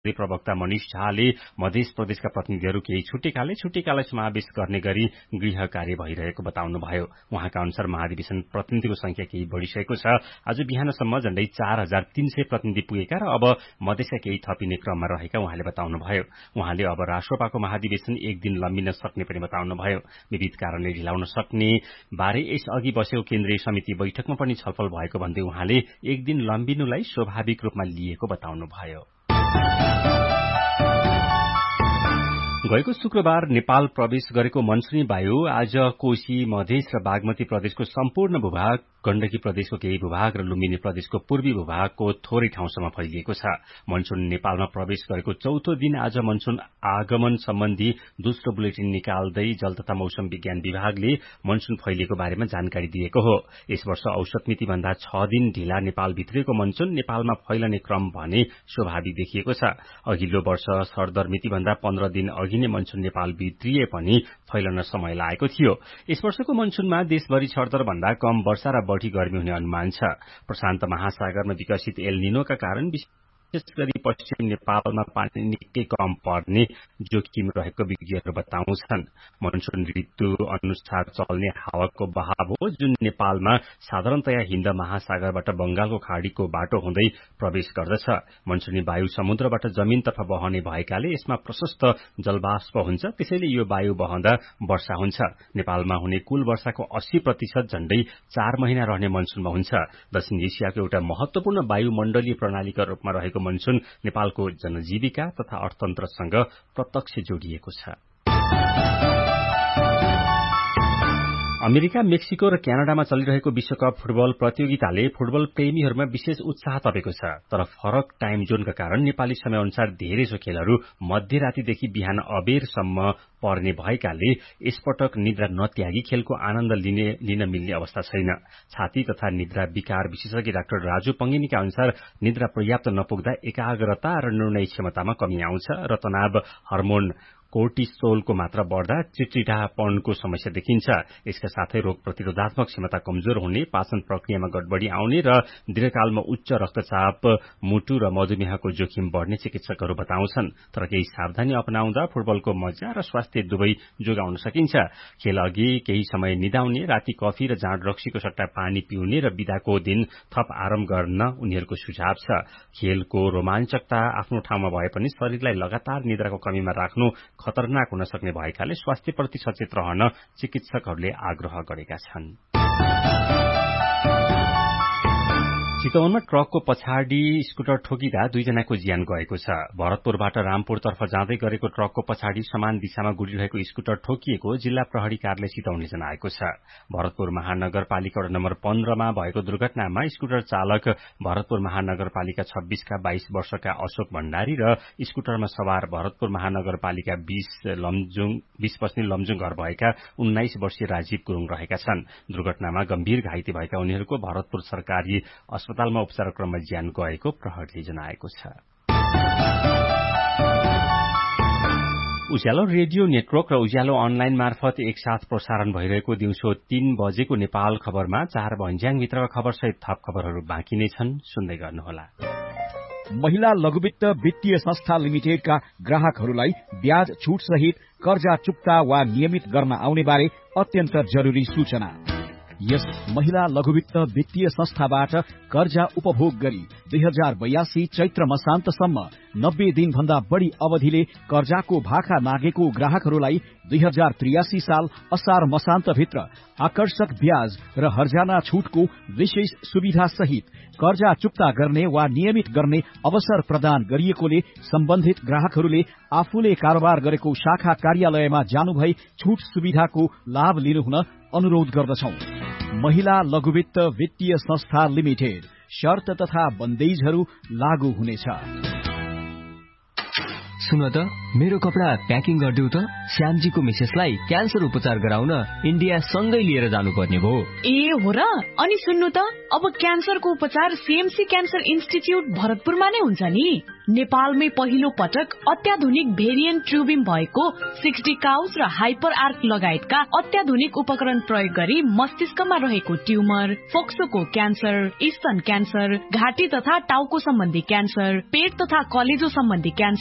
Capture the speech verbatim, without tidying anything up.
प्रवक्ता मनिष झाले मध्य प्रदेशका प्रतिनिधिहरू केही छुट्टेकाले छुट्टेकालाई समावेश गर्ने गरी गृह कार्य भइरहेको बताउनुभयो। उहाँका अनुसार महाधिवेशन प्रतिनिधिको संख्या केही बढ़िसकेको छ। आज बिहानसम्म झण्डै चार हजार तीन सय प्रतिनिधि पुगेका र अब मधेसका केही थपिने क्रममा रहेका उहाँले बताउनुभयो। उहाँले अब राष्ट्रसभाको महाधिवेशन एक दिन लम्बिन सक्ने पनि बताउनुभयो। विविध कारणले ढिलाउन सक्ने बारे यस अघि बसेको केन्द्रीय समिति बैठकमा पनि छलफल भएको भन्दै उहाँले एक दिन लम्बिनुलाई स्वाभाविक रूपमा लिएको बताउनुभयो। गएको शुक्रबार नेपाल प्रवेश गरेको मनसुनी वायु आज कोशी मधेस र बागमती प्रदेशको सम्पूर्ण भूभाग, गण्डकी प्रदेशको केही भूभाग र लुम्बिनी प्रदेशको पूर्वी भूभागको थोरै ठाउँसम्म फैलिएको छ। मनसुन नेपालमा प्रवेश गरेको चौथो दिन आज मनसुन आगमन सम्बन्धी दोस्रो बुलेटिन निकाल्दै जल तथा मौसम विज्ञान विभागले मनसुन फैलिएको बारेमा जानकारी दिएको हो। यस वर्ष औसत मिति भन्दा छ दिन ढिला नेपाल भित्रिएको मनसुन नेपालमा फैलने क्रम भने स्वाभाविक देखिएको छ। अघिल्लो वर्ष सरदर मिति भन्दा पन्ध्र दिन अघि नै मनसुन नेपाल भित्रिए पनि फैलन समय लागेको थियो। यस वर्षको मनसुनमा देशभरि सरदर भन्दा कम वर्षा र बढ़ी गर्मी हुने अनुमान छ। प्रशान्त महासागरमा विकसित एल निनोका कारण विशेष गरी पश्चिम नेपालमा पानी निकै कम पर्ने जोखिम रहेको विज्ञहरू बताउँछन्। मनसुन ऋतु अनुसार चल्ने हावाको बहाव हो जुन नेपालमा साधारणतया हिन्द महासागरबाट बंगालको खाड़ीको बाटो हुँदै प्रवेश गर्दछ। मनसुनी वायु समुद्रबाट जमीनतर्फ बहने भएकाले यसमा प्रशस्त जलवाष्प हुन्छ, त्यसैले यो वायु बहँदा वर्षा हुन्छ। नेपालमा हुने कुल वर्षाको अस्सी प्रतिशत झण्डै चार महिना रहने मनसुनमा हुन्छ। दक्षिण एसियाको एउटा महत्वपूर्ण वायुमण्डलीय प्रणालीका रूपमा रहेको मनसुन नेपालको जनजीविका तथा अर्थतन्त्रसँग प्रत्यक्ष जोडिएको छ। अमेरिका, मेक्सिको र क्यानाडामा चलिरहेको विश्वकप फुटबल प्रतियोगिताले फुटबल प्रेमीहरूमा विशेष उत्साह थपेको छ। तर फरक टाइम जोनका कारण नेपाली समयअनुसार धेरैजसो खेलहरू मध्यरातीदेखि बिहान अबेरसम्म पर्ने भएकाले यसपटक निद्रा नत्यागी खेलको आनन्द लिने लिन मिल्ने अवस्था छैन। छाती तथा निद्रा विकार विशेषज्ञ डाक्टर राजु पंगेनीका अनुसार निद्रा पर्याप्त नपुग्दा एकाग्रता र निर्णय क्षमतामा कमी आउँछ र तनाव हार्मोन कोर्टिसोलको मात्रा बढ़दा चिडचिडापनको समस्या देखिन्छ। यसका साथै रोग प्रतिरोधात्मक क्षमता कमजोर हुने, पाचन प्रक्रियामा गडबडी आउने र दीर्घकालमा उच्च रक्तचाप, मुटु र मधुमेहको जोखिम बढ़ने चिकित्सकहरू बताउँछन्। तर केही सावधानी अपनाउँदा फुटबलको मजा र स्वास्थ्य दुवै जोगाउन सकिन्छ। खेल अघि केही समय निदाउने, राति कफी र जाँड रक्सीको सट्टा पानी पिउने र बिदाको दिन थप आराम गर्न उनीहरूको सुझाव छ। खेलको रोमाञ्चकता आफ्नो ठाउँमा भए पनि शरीरलाई लगातार निद्राको कमीमा राख्नु खतरनाक हुन सक्ने भएकाले स्वास्थ्यप्रति सचेत रहन चिकित्सकहरूले आग्रह गरेका छन्। चितवनमा ट्रकको पछाडि स्कुटर ठोकिँदा दुईजनाको ज्यान गएको छ। भरतपुरबाट रामपुरतर्फ जाँदै गरेको ट्रकको पछाडि समान दिशामा गुडिरहेको स्कुटर ठोकिएको जिल्ला प्रहरी कार्यालय चितवनले जनाएको छ। भरतपुर महानगरपालिका वडा नम्बर पन्ध्रमा भएको दुर्घटनामा स्कुटर चालक भरतपुर महानगरपालिका छब्बीसका बाइस वर्षका अशोक भण्डारी र स्कुटरमा सवार भरतपुर महानगरपालिका बीस लमजुङ बीस पश्चिम लमजुङ घर भएका उन्नाइस वर्षीय राजीव गुरूङ रहेका छन्। दुर्घटनामा गम्भीर घाइते भएका उनीहरूको भरतपुर सरकारी अस्पतालमा उपचार क्रममा ज्यान गएको प्रहरीले जनाएको छ। उज्यालो रेडियो नेटवर्क र उज्यालो अनलाइन मार्फत एकसाथ प्रसारण भइरहेको दिउँसो तीन बजेको नेपाल खबरमा चार भन्ज्याङभित्रका खबरसहित थप खबरहरू बाँकी नै छन्, सुन्दै गर्नुहोला। महिला लघुवित्त वित्तीय संस्था लिमिटेडका ग्राहकहरूलाई ब्याज छुट सहित कर्जा चुक्ता वा नियमित गर्न आउने बारे अत्यन्त जरुरी सूचना। यस महिला लघुवित्त वित्तीय संस्थाबाट कर्जा उपभोग गरी दुई हजार बयासी चैत्र मसान्तसम्म नब्बे दिन भन्दा बढ़ी अवधिले कर्जाको भाखा मागेको ग्राहकहरूलाई दुई हजार त्रियासी साल असार मसान्तभित्र आकर्षक ब्याज र हर्जाना छुटको विशेष सुविधा सहित कर्जा चुक्ता गर्ने वा नियमित गर्ने अवसर प्रदान गरिएकोले सम्बन्धित ग्राहकहरूले आफूले कारोबार गरेको शाखा कार्यालयमा जानुभई छुट सुविधाको लाभ लिनुहुन अनुरोध गर्दछौं। महिला लघुवित्त वित्तीय संस्था लिमिटेड, शर्त तथा बन्देजहरू लागू हुनेछ। सुन त, मेरो कपडा प्याकिङ गरिदेऊ त। श्यामजीको मिसेसलाई क्यान्सर उपचार गराउन इन्डिया सँगै लिएर जानुपर्ने भयो। ए हो र? अनि सुन्नु त, अब क्यान्सरको उपचार सीएमसी क्यान्सर इन्स्टिच्युट भरतपुरमा नै हुन्छ नि। नेपालमै पहिलो पटक अत्याधुनिक भेरिएन्ट ट्युबिङ भएको सिक्सटी काउस र हाइपर आर्क लगायतका अत्याधुनिक उपकरण प्रयोग गरी मस्तिष्कमा रहेको ट्युमर, फोक्सोको क्यान्सर, स्तन क्यान्सर, घाँटी तथा टाउको सम्बन्धी क्यान्सर, पेट तथा कलेजो सम्बन्धी क्यान्सर